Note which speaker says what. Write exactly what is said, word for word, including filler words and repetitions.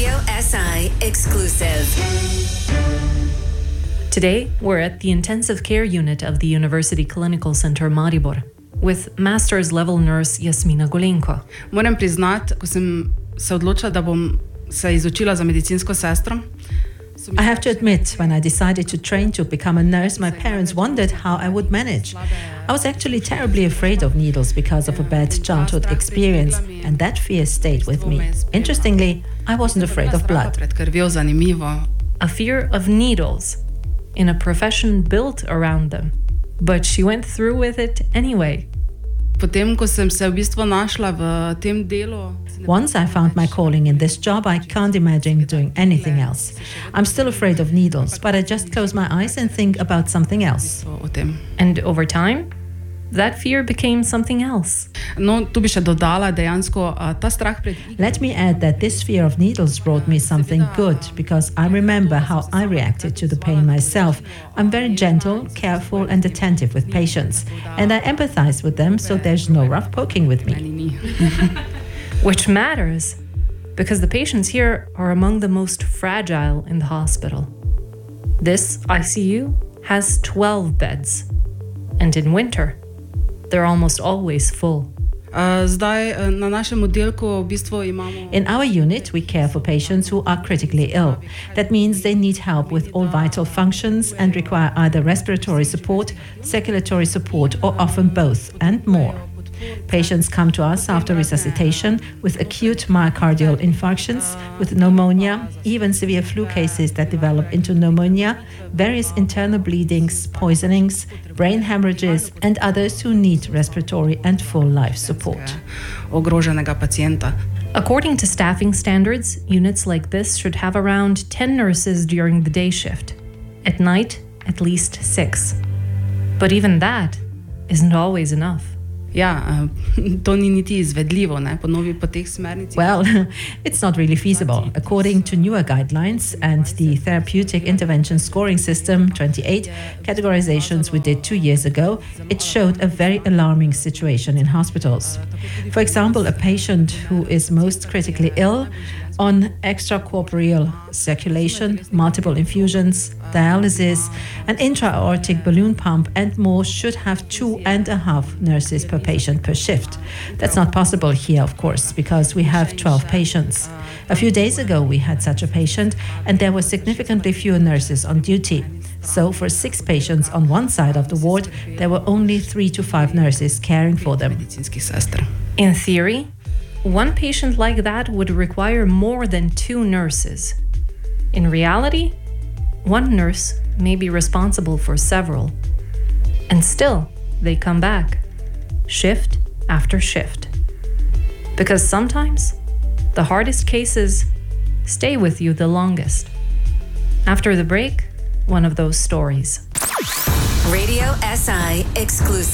Speaker 1: Radio S I exclusive.
Speaker 2: Today, we're at the intensive care unit of the University Clinical Center Maribor with master's level nurse Jasmina Golenko.
Speaker 3: Moram priznati, ko sem se odločila, da bom se izučila za medicinsko sestro.
Speaker 4: I have to admit, when I decided to train to become a nurse, my parents wondered how I would manage. I was actually terribly afraid of needles because of a bad childhood experience, and that fear stayed with me. Interestingly, I wasn't afraid of blood.
Speaker 2: A fear of needles in a profession built around them. But she went through with it anyway.
Speaker 3: Potem, ko sem se v bistvu našla v tem delu.
Speaker 4: Once I found my calling in this job, I can't imagine doing anything else. I'm still afraid of needles, but I just close my eyes and think about something else.
Speaker 2: And over time, that fear became something else.
Speaker 3: No, tu bi še dodala dejansko ta strah pred.
Speaker 4: Let me add that this fear of needles brought me something good, because I remember how I reacted to the pain myself. I'm very gentle, careful and attentive with patients, and I empathize with them, so there's no rough poking with me.
Speaker 2: Which matters, because the patients here are among the most fragile in the hospital. This I C U has twelve beds, and in winter, they're almost always full.
Speaker 3: Zdaj na našem oddelku v bistvu imamo.
Speaker 4: In our unit, we care for patients who are critically ill. That means they need help with all vital functions and require either respiratory support, circulatory support, or often both, and more. Patients come to us after resuscitation with acute myocardial infarctions, with pneumonia, even severe flu cases that develop into pneumonia, various internal bleedings, poisonings, brain hemorrhages, and others who need respiratory and full life support.
Speaker 3: Ogroženega pacienta.
Speaker 2: According to staffing standards, units like this should have around ten nurses during the day shift. At night, at least six. But even that isn't always enough.
Speaker 3: Ja, to ni niti izvedljivo, ne, po novi po teh smernicah.
Speaker 4: Well, it's not really feasible. According to newer guidelines and the Therapeutic Intervention Scoring System twenty-eight categorizations we did two years ago, it showed a very alarming situation in hospitals. For example, a patient who is most critically ill on extracorporeal circulation, multiple infusions, dialysis, an intra-aortic balloon pump and more should have two and a half nurses per patient per shift. That's not possible here, of course, because we have twelve patients. A few days ago we had such a patient and there were significantly fewer nurses on duty. So for six patients on one side of the ward, there were only three to five nurses caring for them.
Speaker 2: In theory, one patient like that would require more than two nurses. In reality, one nurse may be responsible for several. And still, they come back, shift after shift. Because sometimes, the hardest cases stay with you the longest. After the break, one of those stories.
Speaker 1: Radio S I exclusive.